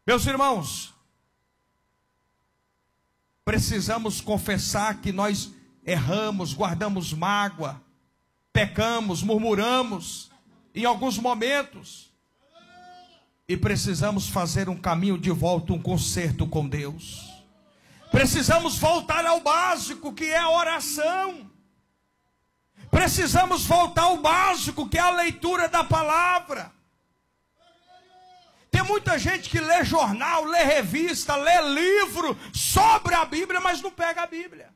Meus irmãos, precisamos confessar que nós erramos, guardamos mágoa, pecamos, murmuramos em alguns momentos. E precisamos fazer um caminho de volta, um conserto com Deus. Precisamos voltar ao básico, que é a oração. Precisamos voltar ao básico, que é a leitura da palavra. Tem muita gente que lê jornal, lê revista, lê livro sobre a Bíblia, mas não pega a Bíblia.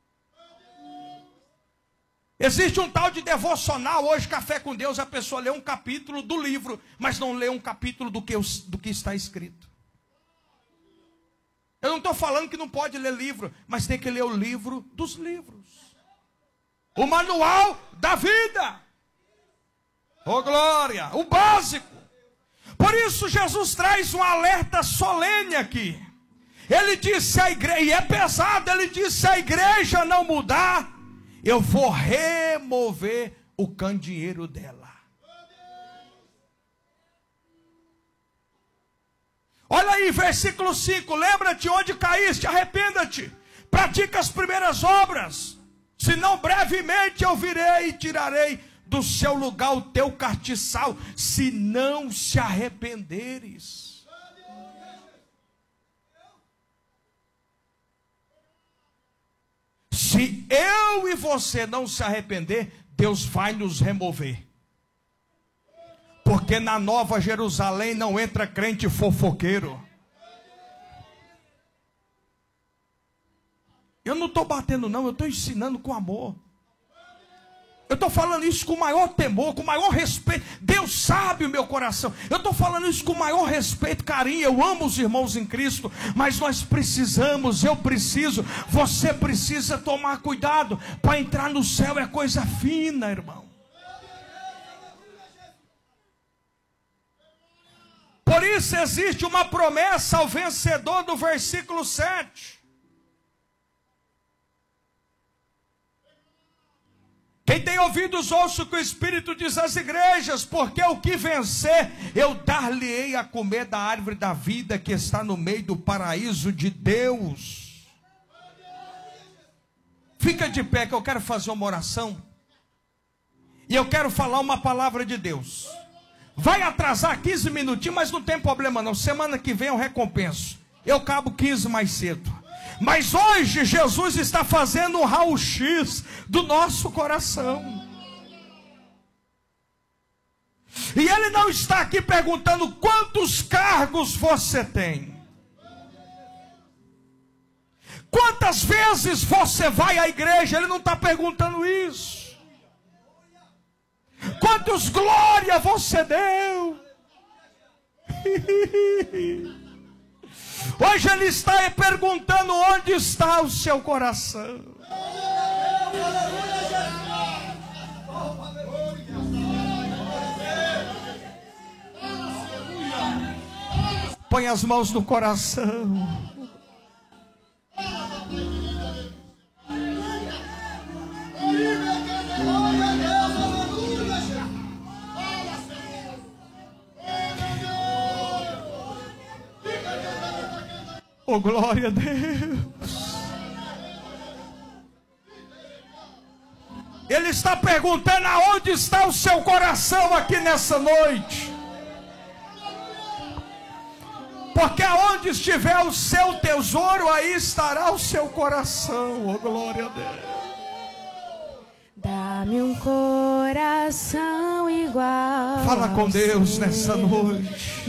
Existe um tal de devocional, hoje Café com Deus, a pessoa lê um capítulo do livro, mas não lê um capítulo do que está escrito. Eu não estou falando que não pode ler livro, mas tem que ler o livro dos livros. O manual da vida. Oh glória, o básico. Por isso Jesus traz um alerta solene aqui. Ele disse à igreja, e é pesado, ele disse: se a igreja não mudar, eu vou remover o candeeiro dela. Olha aí, versículo 5. Lembra-te onde caíste, arrependa-te. Pratica as primeiras obras. Senão brevemente eu virei e tirarei do seu lugar o teu castiçal, se não se arrependeres. Se eu e você não se arrepender, Deus vai nos remover. Porque na Nova Jerusalém não entra crente fofoqueiro. Eu não estou batendo não, eu estou ensinando com amor. Eu estou falando isso com o maior temor, com o maior respeito. Deus sabe o meu coração. Eu estou falando isso com o maior respeito, carinho. Eu amo os irmãos em Cristo. Mas nós precisamos, eu preciso, você precisa tomar cuidado. Para entrar no céu é coisa fina, irmão. Por isso existe uma promessa ao vencedor do versículo 7. Quem tem ouvidos, ouça o que o Espírito diz às igrejas, porque o que vencer, eu dar-lhe-ei a comer da árvore da vida que está no meio do paraíso de Deus. Fica de pé que eu quero fazer uma oração. E eu quero falar uma palavra de Deus. Vai atrasar 15 minutinhos, mas não tem problema não. Semana que vem eu recompenso. Eu acabo 15 mais cedo. Mas hoje Jesus está fazendo um raio-x do nosso coração. E Ele não está aqui perguntando quantos cargos você tem. Quantas vezes você vai à igreja. Ele não está perguntando isso. Quantos glória você deu. Hoje Ele está perguntando onde está o seu coração. Põe as mãos no coração. Oh, glória a Deus. Ele está perguntando aonde está o seu coração aqui nessa noite. Porque aonde estiver o seu tesouro, aí estará o seu coração. Oh, glória a Deus. Dá-me um coração igual. Fala com Deus nessa noite.